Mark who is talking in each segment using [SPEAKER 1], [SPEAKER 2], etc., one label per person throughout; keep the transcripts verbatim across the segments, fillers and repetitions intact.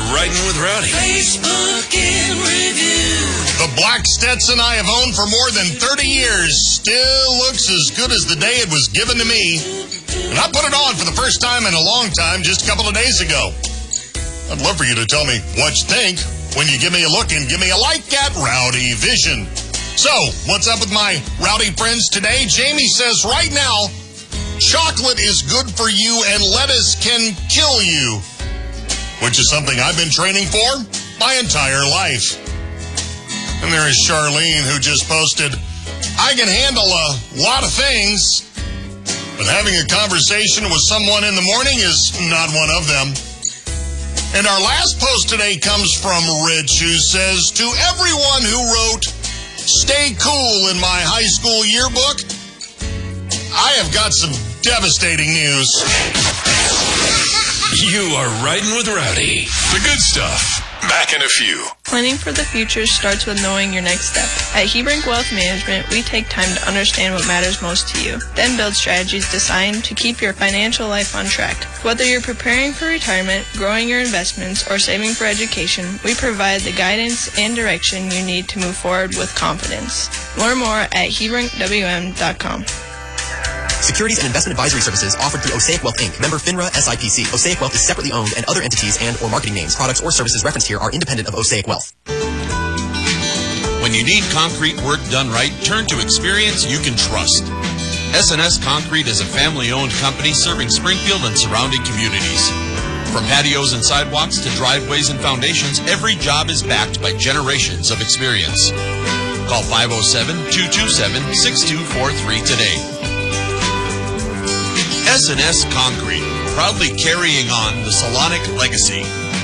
[SPEAKER 1] Riding with Rowdy.
[SPEAKER 2] Facebook in review.
[SPEAKER 3] The black Stetson I have owned for more than thirty years still looks as good as the day it was given to me. And I put it on for the first time in a long time just a couple of days ago. I'd love for you to tell me what you think when you give me a look and give me a like at Rowdy Vision. So, what's up with my rowdy friends today? Jamie says right now, chocolate is good for you and lettuce can kill you, which is something I've been training for my entire life. And there is Charlene, who just posted, I can handle a lot of things, but having a conversation with someone in the morning is not one of them. And our last post today comes from Rich, who says, to everyone who wrote, stay cool in my high school yearbook, I have got some devastating news.
[SPEAKER 1] You are Riding with Rowdy. The good stuff. Back in a few.
[SPEAKER 4] Planning for the future starts with knowing your next step. At Hebrink Wealth Management, we take time to understand what matters most to you, then build strategies designed to keep your financial life on track. Whether you're preparing for retirement, growing your investments, or saving for education, we provide the guidance and direction you need to move forward with confidence. Learn more at hebrink w m dot com.
[SPEAKER 5] Securities and investment advisory services offered through Osaic Wealth Incorporated. Member FINRA S I P C. Osaic Wealth is separately owned, and other entities and or marketing names, products, or services referenced here are independent of Osaic Wealth.
[SPEAKER 6] When you need concrete work done right, turn to experience you can trust. S and S Concrete is a family-owned company serving Springfield and surrounding communities. From patios and sidewalks to driveways and foundations, every job is backed by generations of experience. Call five oh seven, two two seven, six two four three today. S and S Concrete, proudly carrying on the Solonic legacy.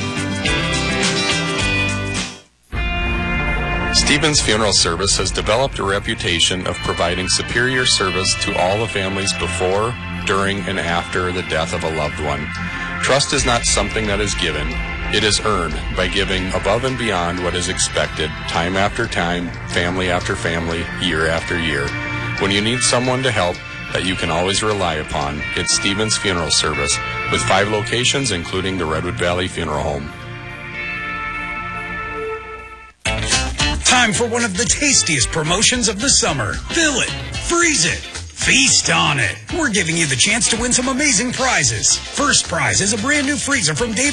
[SPEAKER 7] Stevens Funeral Service has developed a reputation of providing superior service to all the families before, during, and after the death of a loved one. Trust is not something that is given. It is earned by giving above and beyond what is expected, time after time, family after family, year after year. When you need someone to help that you can always rely upon, it's Stevens Funeral Service, with five locations, including the Redwood Valley Funeral Home.
[SPEAKER 8] Time for one of the tastiest promotions of the summer. Fill it, freeze it, feast on it. We're giving you the chance to win some amazing prizes. First prize is a brand new freezer from Dave